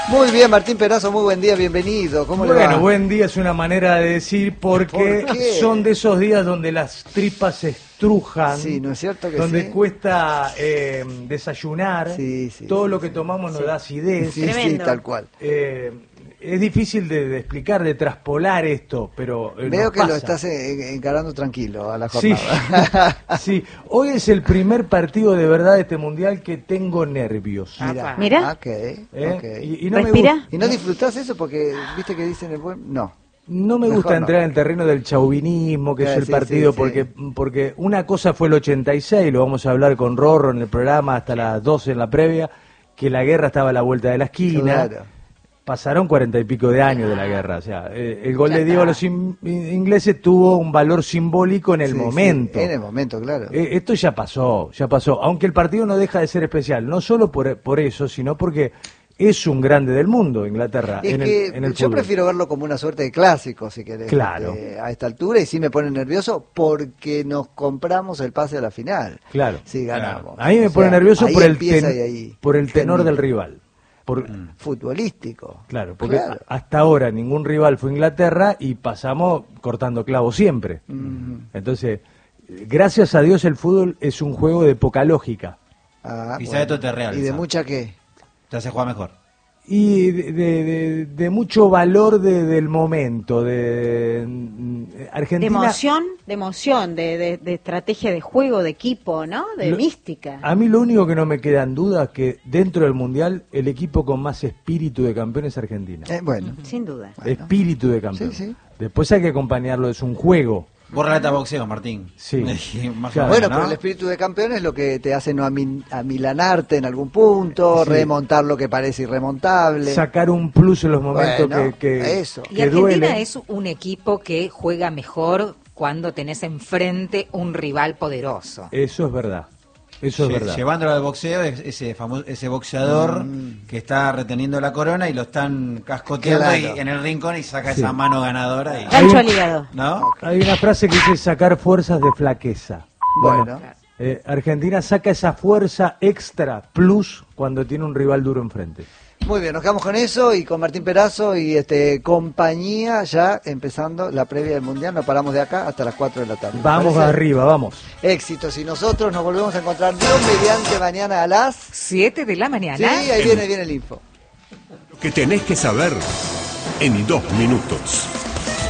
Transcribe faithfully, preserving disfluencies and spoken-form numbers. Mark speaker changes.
Speaker 1: Muy bien, Martín Perazo, muy buen día, bienvenido. ¿Cómo le va?
Speaker 2: Bueno, buen día es una manera de decir porque
Speaker 1: ¿Por qué?
Speaker 2: son de esos días donde las tripas se estrujan,
Speaker 1: Sí, ¿no es cierto que
Speaker 2: donde
Speaker 1: sí?
Speaker 2: cuesta eh, desayunar,
Speaker 1: Sí, sí,
Speaker 2: todo
Speaker 1: sí,
Speaker 2: lo que
Speaker 1: sí.
Speaker 2: tomamos nos
Speaker 1: Sí.
Speaker 2: da acidez.
Speaker 1: Sí, sí,
Speaker 3: Tremendo.
Speaker 1: tal cual.
Speaker 2: Eh, es difícil de, de explicar, de traspolar esto, pero eh,
Speaker 1: Veo
Speaker 2: nos
Speaker 1: que lo
Speaker 2: pasa.
Speaker 1: estás en- encarando tranquilo a la
Speaker 2: Sí,
Speaker 1: jornada.
Speaker 2: sí. Hoy es el primer partido de verdad de este mundial que tengo nervios.
Speaker 1: Mira,
Speaker 3: Mira.
Speaker 1: ok,
Speaker 2: ¿eh?
Speaker 1: ok.
Speaker 2: Y, y no me
Speaker 3: ¿Respira?
Speaker 2: gusta-
Speaker 1: ¿Y no disfrutás eso? Porque viste que dicen el buen... No.
Speaker 2: No me
Speaker 1: Mejor
Speaker 2: gusta
Speaker 1: no.
Speaker 2: entrar en el terreno del chauvinismo, que
Speaker 1: Eh,
Speaker 2: es el
Speaker 1: sí,
Speaker 2: partido,
Speaker 1: sí, sí.
Speaker 2: porque porque una cosa fue el ochenta y seis, lo vamos a hablar con Rorro en el programa hasta las doce en la previa, que la guerra estaba a la vuelta de la esquina.
Speaker 1: Claro.
Speaker 2: Pasaron cuarenta y pico de años de la guerra. O sea, eh, el gol
Speaker 3: Ya
Speaker 2: de Diego a
Speaker 3: está.
Speaker 2: los in- ingleses tuvo un valor simbólico en el
Speaker 1: Sí, sí,
Speaker 2: momento.
Speaker 1: en el momento, claro.
Speaker 2: Eh, esto ya pasó, ya pasó. Aunque el partido no deja de ser especial, no solo por, por eso, sino porque es un grande del mundo, Inglaterra,
Speaker 1: Es
Speaker 2: en el,
Speaker 1: que
Speaker 2: en el
Speaker 1: yo
Speaker 2: fútbol.
Speaker 1: prefiero verlo como una suerte de clásico, si querés,
Speaker 2: Claro.
Speaker 1: este, a esta altura, y sí me pone nervioso porque nos compramos el pase a la final.
Speaker 2: Claro.
Speaker 1: Sí, ganamos.
Speaker 2: A mí me
Speaker 1: O
Speaker 2: pone
Speaker 1: sea,
Speaker 2: nervioso
Speaker 1: ahí
Speaker 2: por el,
Speaker 1: empieza
Speaker 2: ten-
Speaker 1: y ahí
Speaker 2: por el tenor
Speaker 1: termina.
Speaker 2: del rival. Por,
Speaker 1: Futbolístico.
Speaker 2: Claro, porque
Speaker 1: Claro.
Speaker 2: hasta ahora ningún rival fue Inglaterra y pasamos cortando clavos siempre.
Speaker 1: Mm.
Speaker 2: Entonces, gracias a Dios el fútbol es un juego de poca lógica.
Speaker 1: Ah,
Speaker 4: Y
Speaker 1: bueno.
Speaker 4: sabe todo te real,
Speaker 1: ¿Y de
Speaker 4: sabe.
Speaker 1: mucha qué?
Speaker 4: Te hace jugar mejor.
Speaker 2: Y de, de- de- de mucho valor de- del momento. De, mm,
Speaker 3: De
Speaker 2: Argentina.
Speaker 3: emoción, de emoción, de, de, de estrategia de juego, de equipo, ¿no? De
Speaker 2: Lo-
Speaker 3: mística.
Speaker 2: A mí lo único que no me queda en duda es que dentro del Mundial el equipo con más espíritu de campeón es Argentina.
Speaker 1: Eh, bueno.
Speaker 3: Sin duda.
Speaker 2: Espíritu de campeón.
Speaker 1: Sí, sí.
Speaker 2: Después hay que acompañarlo, es un juego.
Speaker 4: Borraleta boxeo, Martín.
Speaker 2: Sí.
Speaker 4: Más
Speaker 2: Claro.
Speaker 4: o
Speaker 1: Bueno,
Speaker 4: menos,
Speaker 1: pero
Speaker 4: ¿no?
Speaker 1: el espíritu de campeón es lo que te hace no amin- amilanarte en algún punto,
Speaker 2: Sí.
Speaker 1: remontar lo que parece irremontable.
Speaker 2: Sacar un plus en los momentos
Speaker 1: Bueno,
Speaker 2: que, que,
Speaker 1: eso.
Speaker 5: Y
Speaker 2: que
Speaker 5: Argentina
Speaker 2: duelen.
Speaker 5: es un equipo que juega mejor cuando tenés enfrente un rival poderoso.
Speaker 2: Eso es verdad. Eso es
Speaker 4: Lle-
Speaker 2: verdad.
Speaker 4: Llevándolo al boxeo, es- ese famoso, ese boxeador
Speaker 1: Mm.
Speaker 4: que está reteniendo la corona y lo están cascoteando
Speaker 1: Claro.
Speaker 4: y en el rincón y saca
Speaker 2: Sí.
Speaker 4: esa mano ganadora. Y,
Speaker 3: Gancho al hígado.
Speaker 4: ¿no?
Speaker 2: Hay una frase que dice sacar fuerzas de flaqueza.
Speaker 1: Bueno.
Speaker 2: eh, Argentina saca esa fuerza extra, plus, cuando tiene un rival duro enfrente.
Speaker 1: Muy bien, nos quedamos con eso y con Martín Perazo y este compañía ya empezando la previa del Mundial. Nos paramos de acá hasta las cuatro de la tarde. ¿Me
Speaker 2: Vamos
Speaker 1: parece?
Speaker 2: arriba, vamos.
Speaker 1: Éxitos. Y nosotros nos volvemos a encontrar Dios mediante mañana a las...
Speaker 5: Siete de la mañana.
Speaker 1: Sí, ahí viene, viene el info.
Speaker 6: Lo que tenés que saber en dos minutos.